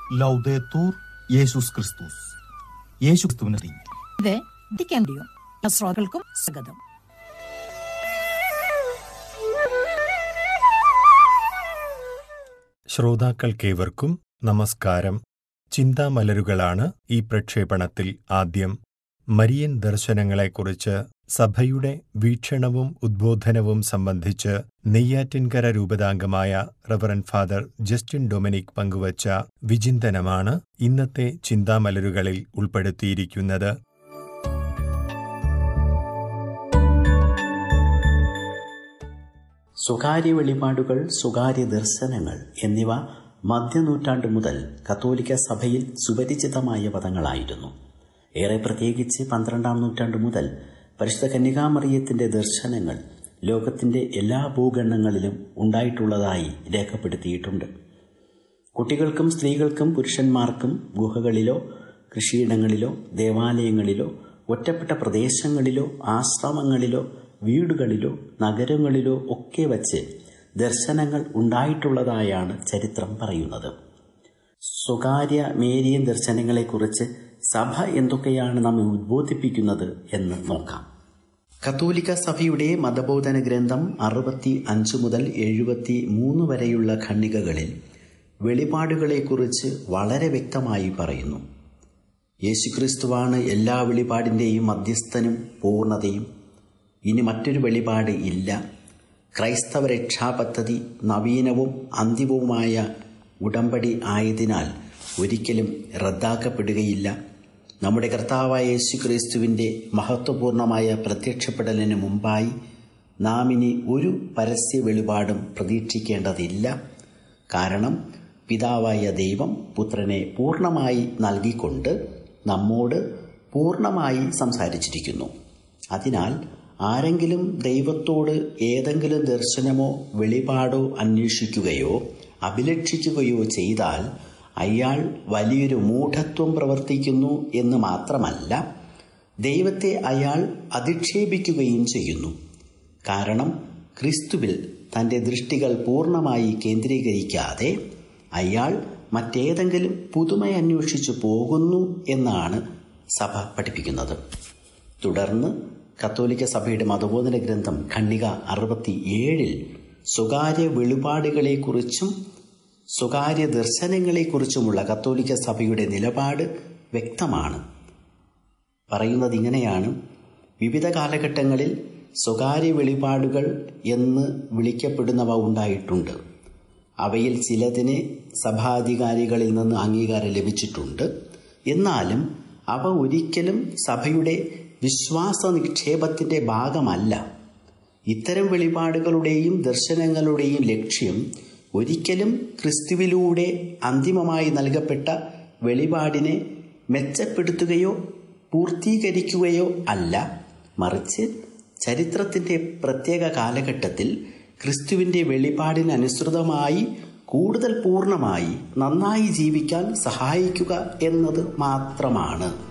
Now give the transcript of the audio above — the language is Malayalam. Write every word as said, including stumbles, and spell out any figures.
ലൗദേത്തൂർ യേശുസ് ക്രിസ്തുസ്. യേശു ക്രിസ്തുവിനെ ഇത് വത്തിക്കാൻ റേഡിയോ. ശ്രോതാക്കൾക്കും സ്വാഗതം. ശ്രോതാക്കൾക്കേവർക്കും നമസ്കാരം. ചിന്താമലരുകളാണ് ഈ പ്രക്ഷേപണത്തിൽ ആദ്യം. മരിയൻ ദർശനങ്ങളെക്കുറിച്ച് സഭയുടെ വീക്ഷണവും ഉദ്ബോധനവും സംബന്ധിച്ച് Neyyattinkara രൂപതാംഗമായ reverend father Justin Dominic പങ്കുവച്ച വിചിന്തനമാണ് ഇന്നത്തെ ചിന്താമലരുകളിൽ ഉൾപ്പെടുത്തിയിരിക്കുന്നത്. സ്വകാര്യ വെളിപാടുകൾ, സ്വകാര്യ ദർശനങ്ങൾ എന്നിവ മധ്യനൂറ്റാണ്ടു മുതൽ കത്തോലിക്ക സഭയിൽ സുപരിചിതമായ പദങ്ങളായിരുന്നു. ഏറെ പ്രത്യേകിച്ച് പന്ത്രണ്ടാം നൂറ്റാണ്ടു മുതൽ പരിശുദ്ധ കന്യകാമറിയത്തിന്റെ ദർശനങ്ങൾ ലോകത്തിന്റെ എല്ലാ ഭൂഖണ്ഡങ്ങളിലും ഉണ്ടായിട്ടുള്ളതായി രേഖപ്പെടുത്തിയിട്ടുണ്ട്. കുട്ടികൾക്കും സ്ത്രീകൾക്കും പുരുഷന്മാർക്കും ഗുഹകളിലോ കൃഷിയിടങ്ങളിലോ ദേവാലയങ്ങളിലോ ഒറ്റപ്പെട്ട പ്രദേശങ്ങളിലോ ആശ്രമങ്ങളിലോ വീടുകളിലോ നഗരങ്ങളിലോ ഒക്കെ വച്ച് ദർശനങ്ങൾ ഉണ്ടായിട്ടുള്ളതായാണ് ചരിത്രം പറയുന്നത്. സ്വകാര്യ മേരിയൻ ദർശനങ്ങളെക്കുറിച്ച് സഭ എന്തൊക്കെയാണ് നമ്മെ ഉദ്ബോധിപ്പിക്കുന്നത് എന്ന് നോക്കാം. കത്തോലിക്ക സഭയുടെ മതബോധന ഗ്രന്ഥം അറുപത്തി അഞ്ച് മുതൽ എഴുപത്തി മൂന്ന് വരെയുള്ള ഖണ്ഡികകളിൽ വെളിപാടുകളെക്കുറിച്ച് വളരെ വ്യക്തമായി പറയുന്നു. യേശുക്രിസ്തുവാണ് എല്ലാ വെളിപാടിൻ്റെയും മധ്യസ്ഥനും പൂർണ്ണതയും. ഇനി മറ്റൊരു വെളിപാട് ഇല്ല. ക്രൈസ്തവ രക്ഷാപദ്ധതി നവീനവും അന്തിമവുമായ ഉടമ്പടി ആയതിനാൽ ഒരിക്കലും റദ്ദാക്കപ്പെടുകയില്ല. നമ്മുടെ കർത്താവായ യേശുക്രിസ്തുവിൻ്റെ മഹത്വപൂർണമായ പ്രത്യക്ഷപ്പെടലിന് മുമ്പായി നാം ഇനി ഒരു പരസ്യ വെളിപാടും പ്രതീക്ഷിക്കേണ്ടതില്ല. കാരണം പിതാവായ ദൈവം പുത്രനെ പൂർണ്ണമായി നൽകിക്കൊണ്ട് നമ്മോട് പൂർണ്ണമായി സംസാരിച്ചിരിക്കുന്നു. അതിനാൽ ആരെങ്കിലും ദൈവത്തോട് ഏതെങ്കിലും ദർശനമോ വെളിപാടോ അന്വേഷിക്കുകയോ അഭിലഷിക്കുകയോ ചെയ്താൽ അയാൾ വലിയൊരു മൂഢത്വം പ്രവർത്തിക്കുന്നു എന്ന് മാത്രമല്ല, ദൈവത്തെ അയാൾ അധിക്ഷേപിക്കുകയും ചെയ്യുന്നു. കാരണം ക്രിസ്തുവിൽ തൻ്റെ ദൃഷ്ടികൾ പൂർണ്ണമായി കേന്ദ്രീകരിക്കാതെ അയാൾ മറ്റേതെങ്കിലും പുതുമ അന്വേഷിച്ചു പോകുന്നു എന്നാണ് സഭ പഠിപ്പിക്കുന്നത്. തുടർന്ന് കത്തോലിക്ക സഭയുടെ മതബോധന ഗ്രന്ഥം ഖണ്ഡിക അറുപത്തി ഏഴിൽ സ്വകാര്യ വെളിപാടുകളെക്കുറിച്ചും സ്വകാര്യ ദർശനങ്ങളെക്കുറിച്ചുമുള്ള കത്തോലിക്ക സഭയുടെ നിലപാട് വ്യക്തമാണ്. പറയുന്നത് ഇങ്ങനെയാണ്: വിവിധ കാലഘട്ടങ്ങളിൽ സ്വകാര്യ വെളിപാടുകൾ എന്ന് വിളിക്കപ്പെടുന്നവ ഉണ്ടായിട്ടുണ്ട്. അവയിൽ ചിലതിന് സഭാധികാരികളിൽ നിന്ന് അംഗീകാരം ലഭിച്ചിട്ടുണ്ട്. എന്നാലും അവ ഒരിക്കലും സഭയുടെ വിശ്വാസ നിക്ഷേപത്തിൻ്റെ ഭാഗമല്ല. ഇത്തരം വെളിപാടുകളുടെയും ദർശനങ്ങളുടെയും ലക്ഷ്യം ഒരിക്കലും ക്രിസ്തുവിലൂടെ അന്തിമമായി നൽകപ്പെട്ട വെളിപാടിനെ മെച്ചപ്പെടുത്തുകയോ പൂർത്തീകരിക്കുകയോ അല്ല, മറിച്ച് ചരിത്രത്തിൻ്റെ പ്രത്യേക കാലഘട്ടത്തിൽ ക്രിസ്തുവിൻ്റെ വെളിപാടിനനുസൃതമായി കൂടുതൽ പൂർണ്ണമായി നന്നായി ജീവിക്കാൻ സഹായിക്കുക എന്നത് മാത്രമാണ്.